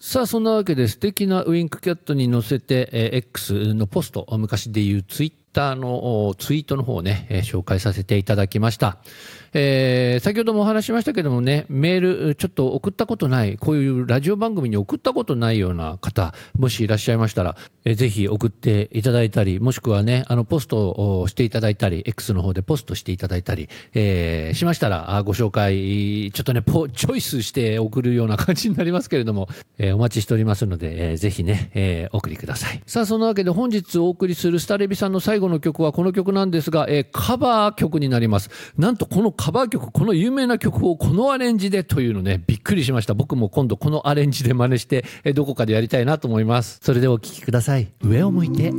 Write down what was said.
さあそんなわけで素敵なウィンクキャットに載せて、X のポスト、昔でいうツイッターのツイートの方をね、紹介させていただきました。先ほどもお話ししましたけどもね、メールちょっと送ったことない、こういうラジオ番組に送ったことないような方もしいらっしゃいましたら、ぜひ送っていただいたり、もしくはねポストをしていただいたり X の方でポストしていただいたり、しましたらご紹介ちょっとねチョイスして送るような感じになりますけれども、お待ちしておりますので、ぜひね、お送りください。さあそのわけで本日お送りするスタレビさんの最後の曲はこの曲なんですが、カバー曲になります。なんとこのカバー曲、この有名な曲をこのアレンジでというのね、びっくりしました。僕も今度このアレンジで真似してどこかでやりたいなと思います。それではお聴きください。上を向いて